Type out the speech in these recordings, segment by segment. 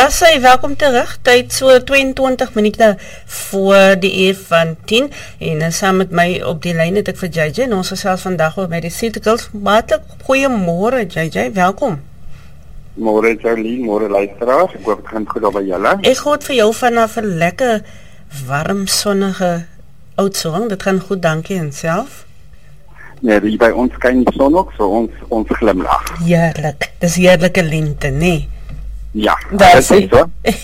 Daar sê welkom terug. Tyd so 22 minute voor die uur van 10 en saam met my op die lyn het ek vir JJ en ons gesels vandag oor mediceuticals. Hartlik goeiemôre JJ, welkom. Môre Charlie, môre luisteraars. Ek hoop dit gaan goed by julle. Ek hoor vir jou vanaf 'n lekker warm sonnige Oudtshoorn. Dit gaan goed, dankie en self. Nee, hier by ons skyn die son ook, so ons glimlag. Heerlik. Dis heerlike lente, nee. Ja, dat is so.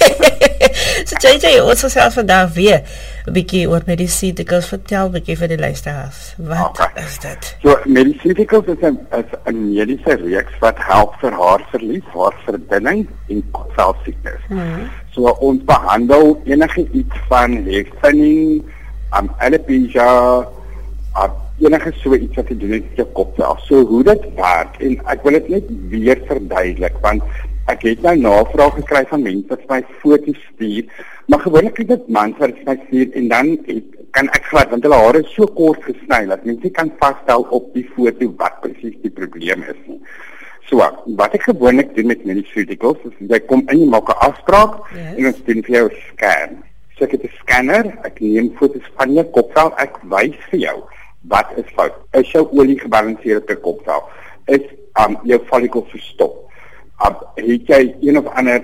So JJ, ons gesels vandag weer 'n bietjie oor mediceuticals. Vertel 'n bietjie vir die luisteraars. Wat is dit? So mediceuticals is 'n mediese reeks wat help vir haarverlies, haarverdunning en kopvelsiektes. So ons behandel enige iets van hair thinning, alopecia, enige so iets wat te doen met jou kopvel. So hoe dit werk, en ek wil dit net weer verduidelik, want ek het nou navraag gekry van mense wat my foto's stuur, maar gewoonlik is dit mans wat my stuur en dan kan ek glad, want hulle hare is so kort gesny dat mense kan vasstel op die foto wat presies die probleem is nie. So, wat ek gewoonlik doen met mediceuticals is jy kom in, jy maak 'n afspraak en ons doen vir jou 'n scan. So ek het 'n scanner, ek neem foto's van jou kopvel, ek wys vir jou wat is fout. Is jou olie gebalanseer op jou kopvel? Is jou follicles verstop? Het jy een of ander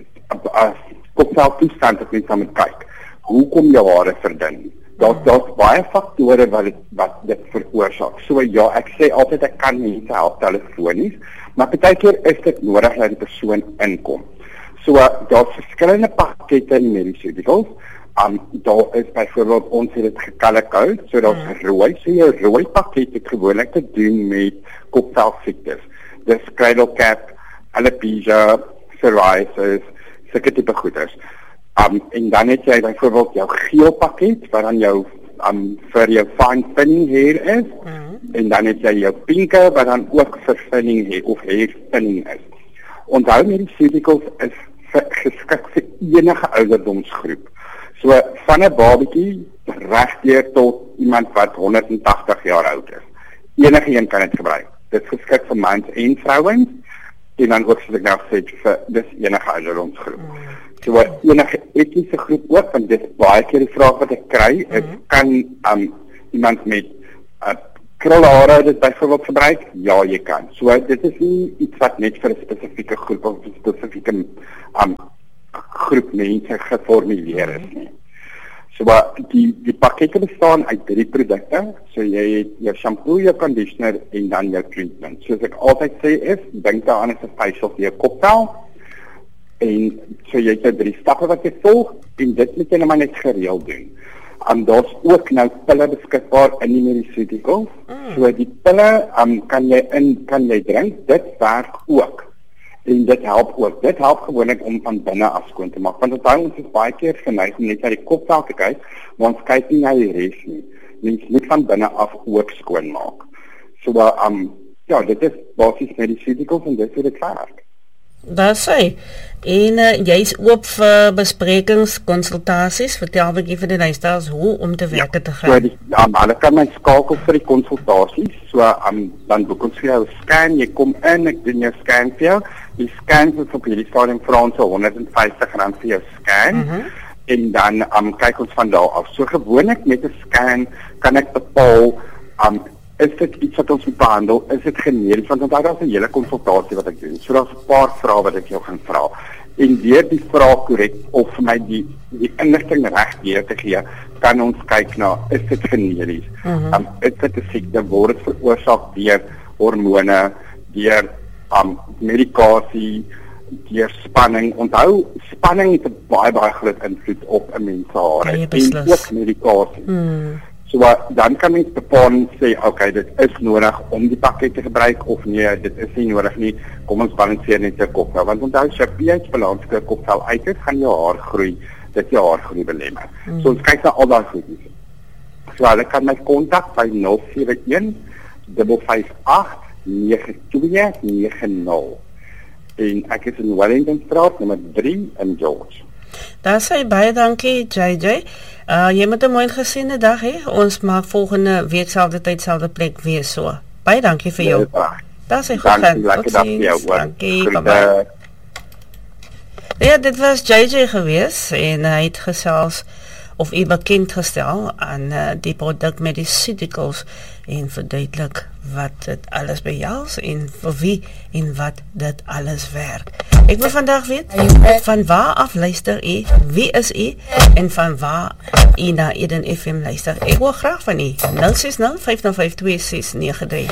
kopveltoestand wat mense moet kyk? Hoe kom jou hare verdun? Daar's baie faktore wat dit veroorsaak. So ja, ek sê altyd ek kan mense help telefonies, maar partykeer is dit nodig dat die persoon inkom. So daar's verskillende pakkette in mediceuticals. Daar is byvoorbeeld ons het dit gecolor code, so daar's rooi, so jou rooi pakket het gewoonlik te doen met kopvelsiektes. Dis cradle cap, alopecia, psoriasis, sulke tipe goeders. En dan het jy byvoorbeeld jou geel pakket wat dan jou vir jou fine thinning hair is, en dan het jy jou pinke wat dan ook vir thinning hair of hair thinning is. Onthou mediceuticals is geskik vir enige ouderdomsgroep. So van 'n babatjie regdeur tot iemand wat 180 jaar oud is. Enige een kan dit gebruik. Dit is geskik vir mans en vrouens. En dan ook soos ek nou gesê het, vir dis enige ouderdomsgroep. So enige etniese groep ook, want dit is baie keer die vraag wat ek kry, is kan iemand met krulle hare dit byvoorbeeld gebruik? Ja, jy kan. So dit is nie iets wat net vir 'n spesifieke groep of 'n spesifieke groep mense geformuleer is nie. So die pakkette bestaan uit 3 produkte. So jy het jou shampoo, jou conditioner en dan jou treatment. Soos ek altyd sê is, dink daaraan as 'n facial vir jou kopvel. En so jy het jou 3 stappe wat jy volg en dit moet jy net maar net gereeld doen. Daar's ook nou pille beskikbaar in die mediceuticals. So die pille kan jy drink, dit werk ook. En dit help ook. Dit help gewoonlik om van binne af skoon te maak. Want onthou ons is baie keer geneig om net na die kopvel te kyk, maar ons kyk nie na die res nie. Mens moet van binne af ook skoon maak. So ja, dit is basies mediceuticals en dit is hoe dit werk. Daar sê, en jy's oop vir besprekings, konsultasies, vertel 'n bietjie vir die luisteraars hoe om te werk te gaan. So hulle kan my skakel vir die konsultasies. So dan boek ons vir jou 'n scan, jy kom in, ek doen jou scan vir jou. Die scan is op hierdie stadium vir ons R150 vir jou scan. En dan kyk ons van daar af. So gewoonlik met 'n scan kan ek bepaal is dit iets wat ons moet behandel? Is dit generies? Want daar is 'n hele konsultasie wat ek doen. So daar's 'n paar vrae wat ek jou gaan vra. En deur die vraag korrek of vir my die inligting reg deur te gee, kan ons kyk na is dit generies? Is dit 'n siekte word dit veroorsaak deur hormone, deur medikasie, deur spanning. Onthou, spanning het 'n baie groot invloed op 'n mens se hare en ook medikasie. So dan kan mens bepaal en sê, okay, dit is nodig om die pakket te gebruik of nee, dit is nie nodig nie. Kom ons balanseer net jou kopvel. Want onthou, as jy pH-balans jou kopvel uit het, gaan jou haar groei, dit jou haar groei belemmer. So ons kyk na al daai goedjies. So hulle kan my kontak by 071 558 9290. En ek is in Wellingtonstraat nommer 3 in George. Daar sê baie dankie JJ. Jy moet 'n mooi gesiene dag hê. Ons maak volgende week selfde tyd selfde plek weer so. Baie dankie vir jou. Daar sê goed gaan. Dankie, lekker dag vir jou. Dankie, bye bye. Ja, dit was JJ gewees en hy het gesels of u bekend gestel aan die produk Mediceuticals en verduidelik wat dit alles behels en vir wie en wat dit alles werk. Ek wil vandag weet, van waar af luister u, wie is u en van waar u na Eden FM luister. Ek wil graag van u 060 505 2693